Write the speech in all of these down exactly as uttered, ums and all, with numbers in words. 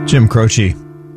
Jim Croce.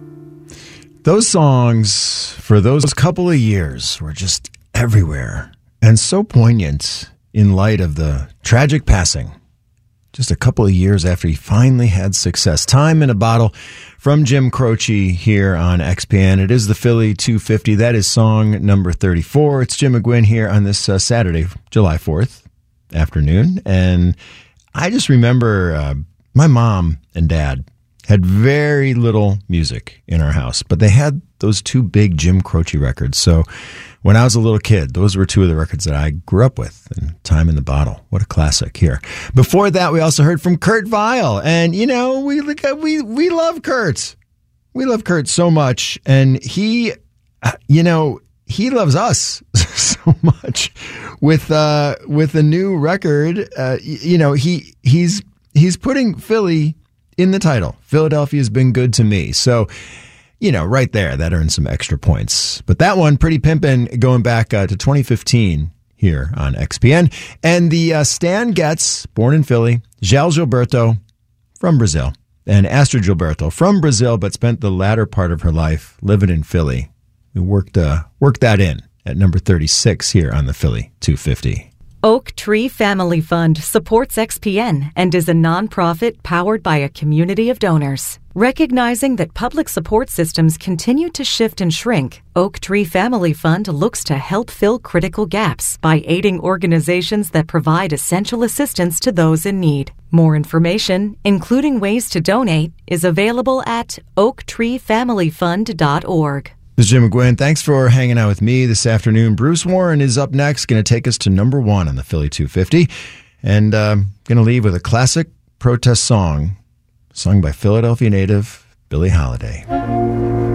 Those songs for those couple of years were just everywhere and so poignant in light of the tragic passing just a couple of years after he finally had success. Time in a Bottle from Jim Croce here on X P N. It is the Philly two fifty. That is song number thirty-four. It's Jim McGuinn here on this uh, Saturday, July fourth afternoon. And I just remember uh, my mom and dad had very little music in our house, but they had those two big Jim Croce records. So when I was a little kid, those were two of the records that I grew up with. And Time in the Bottle, what a classic here. Before that, we also heard from Kurt Vile. And, you know, we we we love Kurt. We love Kurt so much. And he, you know, he loves us so much. With uh, with a new record, uh, you know, he he's he's putting Philly in the title. Philadelphia's been good to me. So, you know, right there, that earns some extra points. But that one, Pretty Pimpin', going back uh, to twenty fifteen here on X P N. And the uh, Stan Getz, born in Philly, João Gilberto from Brazil, and Astrid Gilberto from Brazil, but spent the latter part of her life living in Philly. We worked, uh, worked that in at number thirty-six here on the Philly two fifty. Oak Tree Family Fund supports X P N and is a nonprofit powered by a community of donors. Recognizing that public support systems continue to shift and shrink, Oak Tree Family Fund looks to help fill critical gaps by aiding organizations that provide essential assistance to those in need. More information, including ways to donate, is available at oak tree family fund dot org. This is Jim McGuinn. Thanks for hanging out with me this afternoon. Bruce Warren is up next, going to take us to number one on the Philly two fifty. And um, going to leave with a classic protest song sung by Philadelphia native Billie Holiday.